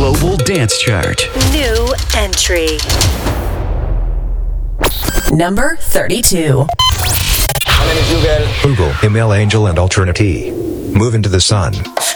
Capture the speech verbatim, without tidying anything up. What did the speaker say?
Global Dance Chart. New entry. Number thirty-two. My name is Google, Emil Angel, and Alternity. Move into the sun.